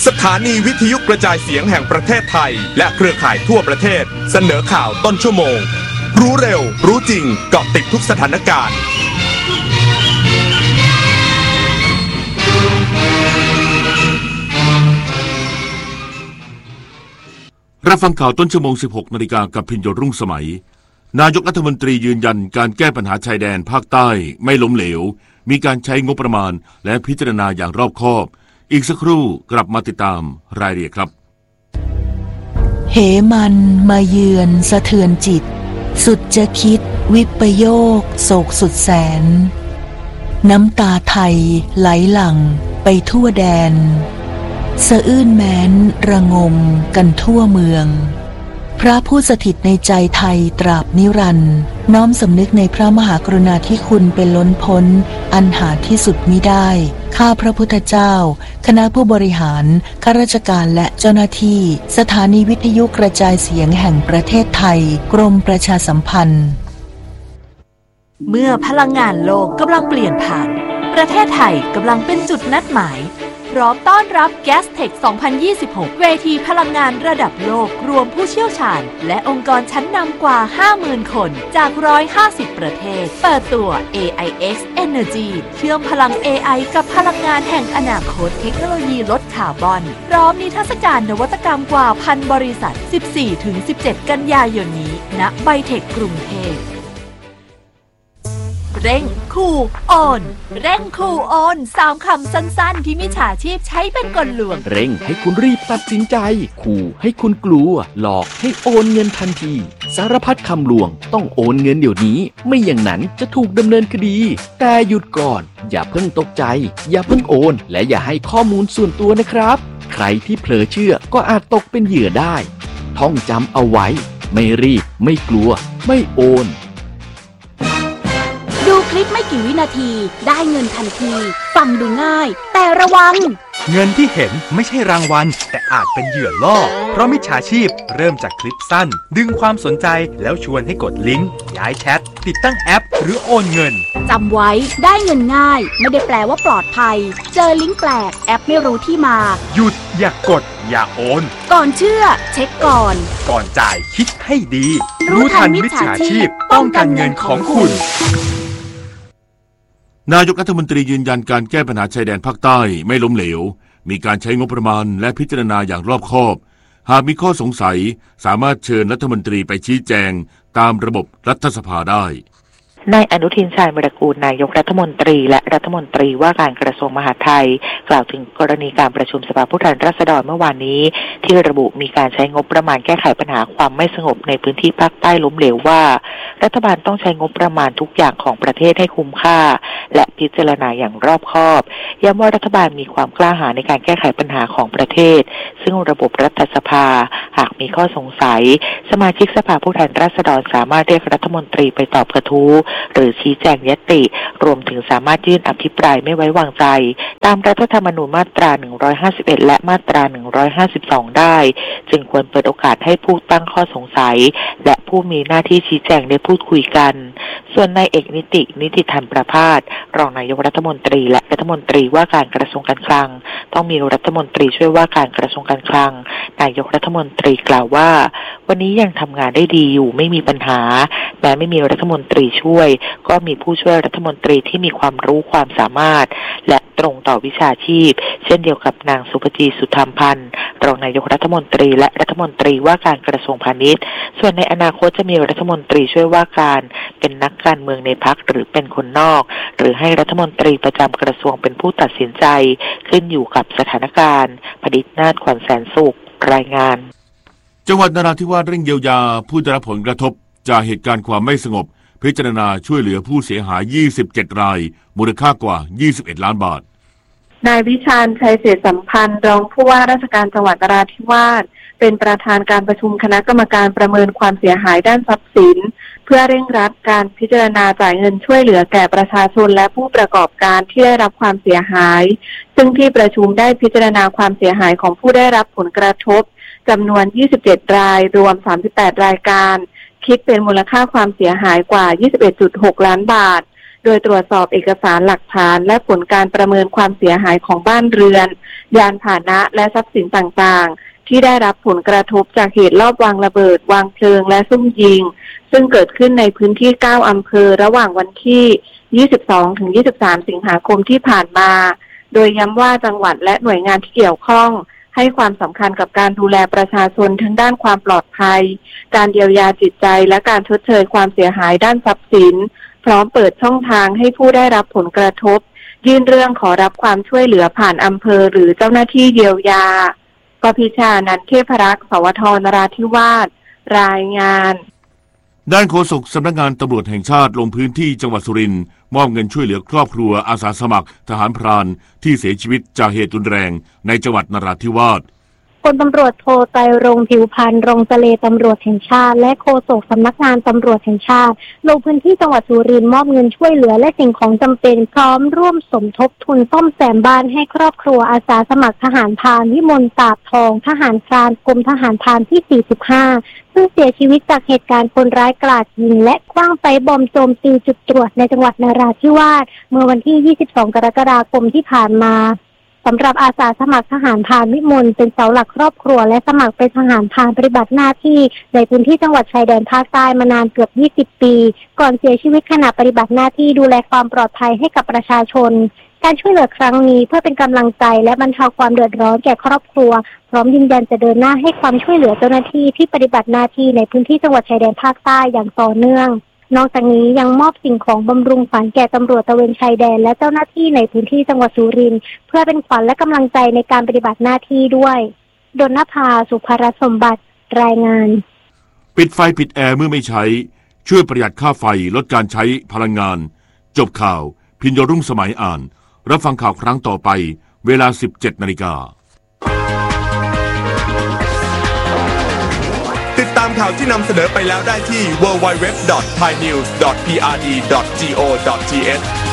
สถานีวิทยุกระจายเสียงแห่งประเทศไทยและเครือข่ายทั่วประเทศเสนอข่าวต้นชั่วโมงรู้เร็วรู้จริงเกาะติดทุกสถานการณ์รับฟังข่าวต้นชั่วโมง 16 นาฬิกากับพิญโยรุ่งสมัยนายกรัฐมนตรียืนยันการแก้ปัญหาชายแดนภาคใต้ไม่ล้มเหลวมีการใช้งบประมาณและพิจารณาอย่างรอบคอบอีกสักครู่กลับมาติดตามรายละเอียดครับเหมันมาเยือนสะเทือนจิตสุดจะคิดวิปโยคโศกสุดแสนน้ำตาไทยไหลหลั่งไปทั่วแดนสะอื้นแม้นระงมกันทั่วเมืองพระผู้สถิตในใจไทยตราบนิรันดร์น้อมสำนึกในพระมหากรุณาธิคุณเป็นล้นพ้นอันหาที่สุดมิได้ข้าพระพุทธเจ้าคณะผู้บริหารข้าราชการและเจ้าหน้าที่สถานีวิทยุกระจายเสียงแห่งประเทศไทยกรมประชาสัมพันธ์เมื่อพลังงานโลกกำลังเปลี่ยนผ่านประเทศไทยกำลังเป็นจุดนัดหมายพร้อมต้อนรับ Gastech 2026 เวทีพลังงานระดับโลกรวมผู้เชี่ยวชาญและองค์กรชั้นนำกว่า 50,000 คนจาก 150 ประเทศเปิดตัว AIX Energy เชื่อมพลัง AI กับพลังงานแห่งอนาคตเทคโนโลยีลดคาร์บอนพร้อมนิทรรศการนวัตกรรมกว่า 1,000 บริษัท 14-17 กันยายนนี้ณไบเทคกรุงเทพเร่งคูโอนเร่งคูโอน3 คำสั้นๆที่มิจฉาชีพใช้เป็นกลลวงเร่งให้คุณรีบตัดสินใจขู่ให้คุณกลัวหลอกให้โอนเงินทันทีสารพัดคำลวงต้องโอนเงินเดี๋ยวนี้ไม่อย่างนั้นจะถูกดำเนินคดีแต่หยุดก่อนอย่าเพิ่งตกใจอย่าเพิ่งโอนและอย่าให้ข้อมูลส่วนตัวนะครับใครที่เผลอเชื่อก็อาจตกเป็นเหยื่อได้ท่องจำเอาไว้ไม่รีบไม่กลัวไม่โอนดูคลิปไม่กี่วินาทีได้เงินทันทีฟังดูง่ายแต่ระวังเงินที่เห็นไม่ใช่รางวัลแต่อาจเป็นเหยื่อล่อเพราะมิจฉาชีพเริ่มจากคลิปสั้นดึงความสนใจแล้วชวนให้กดลิงก์ย้ายแชทติดตั้งแอปหรือโอนเงินจำไว้ได้เงินง่ายไม่ได้แปลว่าปลอดภัยเจอลิงก์แปลกแอปไม่รู้ที่มาหยุดอย่ากดอย่าโอนก่อนเชื่อเช็คก่อนจ่ายคิดให้ดีรู้ทันมิจฉาชีพป้องกันเงินของคุณนายกรัฐมนตรียืนยันการแก้ปัญหาชายแดนภาคใต้ไม่ล้มเหลวมีการใช้งบประมาณและพิจารณาอย่างรอบคอบหากมีข้อสงสัยสามารถเชิญรัฐมนตรีไปชี้แจงตามระบบรัฐสภาได้นายอนุทินชาญวิรากูลนายกรัฐมนตรีและรัฐมนตรีว่าการกระทรวงมหาดไทยกล่าวถึงกรณีการประชุมสภาผู้แทนราษฎรเมื่อวานนี้ที่ระบุมีการใช้งบประมาณแก้ไขปัญหาความไม่สงบในพื้นที่ภาคใต้ล้มเหลวว่ารัฐบาลต้องใช้งบประมาณทุกอย่างของประเทศให้คุ้มค่าและพิจารณาอย่างรอบคอบย้ำว่ารัฐบาลมีความกล้าหาญในการแก้ไขปัญหาของประเทศซึ่งระบบรัฐสภาหากมีข้อสงสัยสมาชิกสภาผู้แทนราษฎรสามารถเรียกรัฐมนตรีไปตอบกระทู้หรือชี้แจงญัตติรวมถึงสามารถยื่นอภิปรายไม่ไว้วางใจตามรัฐธรรมนูญมาตรา151และมาตรา152ได้จึงควรเปิดโอกาสให้ผู้ตั้งข้อสงสัยและผู้มีหน้าที่ชี้แจงได้พูดคุยกันส่วนนายเอกนิติธรรมประภาสรองนายกรัฐมนตรีและรัฐมนตรีว่าการกระทรวงการคลังต้องมีรัฐมนตรีช่วยว่าการกระทรวงการคลังนายกรัฐมนตรีกล่าวว่าวันนี้ยังทำงานได้ดีอยู่ไม่มีปัญหาแม้ไม่มีรัฐมนตรีช่วยก็มีผู้ช่วยรัฐมนตรีที่มีความรู้ความสามารถและตรงต่อวิชาชีพเช่นเดียวกับนางสุภจีสุธรรมพันธ์รองนายกรัฐมนตรีและรัฐมนตรีว่าการกระทรวงพาณิชย์ส่วนในอนาคตจะมีรัฐมนตรีช่วยว่าการเป็นนักการเมืองในพรรคหรือเป็นคนนอกหรือให้รัฐมนตรีประจำกระทรวงเป็นผู้ตัดสินใจขึ้นอยู่กับสถานการณ์พดิษฐ์นาถขวัญแสนสุขรายงานจังหวัดนราธิวาสเร่งเยียวยาผู้ได้รับผลกระทบจากเหตุการณ์ความไม่สงบพิจารณาช่วยเหลือผู้เสียหาย27รายมูลค่ากว่า21ล้านบาทนายวิชาญชัยเศรษฐสัมพันธ์รองผู้ว่าราชการจังหวัดนราธิวาสเป็นประธานการประชุมคณะกรรมการประเมินความเสียหายด้านทรัพย์สินเพื่อเร่งรัดการพิจารณาจ่ายเงินช่วยเหลือแก่ประชาชนและผู้ประกอบการที่ได้รับความเสียหายซึ่งที่ประชุมได้พิจารณาความเสียหายของผู้ได้รับผลกระทบจำนวน27รายรวม38รายการคิดเป็นมูลค่าความเสียหายกว่า 21.6 ล้านบาทโดยตรวจสอบเอกสารหลักฐานและผลการประเมินความเสียหายของบ้านเรือนยานพาหนะและทรัพย์สินต่างๆที่ได้รับผลกระทบจากเหตุลอบวางระเบิดวางเพลิงและซุ่มยิงซึ่งเกิดขึ้นในพื้นที่9อำเภอระหว่างวันที่22 ถึง 23 สิงหาคมที่ผ่านมาโดยย้ำว่าจังหวัดและหน่วยงานที่เกี่ยวข้องให้ความสำคัญกับการดูแลประชาชนทั้งด้านความปลอดภัยการเยียวยาจิตใจและการชดเชยความเสียหายด้านทรัพย์สินพร้อมเปิดช่องทางให้ผู้ได้รับผลกระทบยื่นเรื่องขอรับความช่วยเหลือผ่านอำเภอหรือเจ้าหน้าที่เยียวยากพิชานันท์เทพรักษ์สวทนราธิวาสรายงานด้านโฆษกสำนักงานตำรวจแห่งชาติลงพื้นที่จังหวัดสุรินทร์มอบเงินช่วยเหลือครอบครัวอาสาสมัครทหารพรานที่เสียชีวิตจากเหตุรุนแรงในจังหวัดนราธิวาสพลตำรวจโทไตรรงค์ผิวพันธ์รองเจเลตำรวจแห่งชาติและโฆษกสำนักงานตำรวจแห่งชาติลงพื้นที่จังหวัดสุรินทร์มอบเงินช่วยเหลือและสิ่งของจำเป็นพร้อมร่วมสมทบทุนซ่อมแซมบ้านให้ครอบครัวอาสาสมัครทหารพรานวิมลตาบทองทหารพรานกรมทหารพรานที่45ซึ่งเสียชีวิตจากเหตุการณ์คนร้ายกราดยิงและขว้างไฟบอมโจมตีจุดตรวจในจังหวัดนราธิวาสเมื่อวันที่22 กรกฎาคมที่ผ่านมาสำหรับอาสาสมัครทหารพรานวิมลเป็นเสาหลักครอบครัวและสมัครเป็นทหารพรานปฏิบัติหน้าที่ในพื้นที่จังหวัดชายแดนภาคใต้มานานเกือบ20 ปีก่อนเสียชีวิตขณะปฏิบัติหน้าที่ดูแลความปลอดภัยให้กับประชาชนการช่วยเหลือครั้งนี้เพื่อเป็นกำลังใจและบรรเทาความเดือดร้อนแก่ครอบครัวพร้อมยืนยันจะเดินหน้าให้ความช่วยเหลือเจ้าหน้าที่ที่ปฏิบัติหน้าที่ในพื้นที่จังหวัดชายแดนภาคใต้อย่างต่อเนื่องนอกจากนี้ยังมอบสิ่งของบำรุงขวัญแก่ตำรวจตระเวนชายแดนและเจ้าหน้าที่ในพื้นที่จังหวัดสุรินทร์เพื่อเป็นขวัญและกำลังใจในการปฏิบัติหน้าที่ด้วยดลนภาสุภรสมบัติรายงานปิดไฟปิดแอร์เมื่อไม่ใช้ช่วยประหยัดค่าไฟลดการใช้พลังงานจบข่าวพิญโยรุ่งสมัยอ่านรับฟังข่าวครั้งต่อไปเวลา 17 นาฬิกาติดตามข่าวที่นำเสนอไปแล้วได้ที่ www.thainews.prd.go.th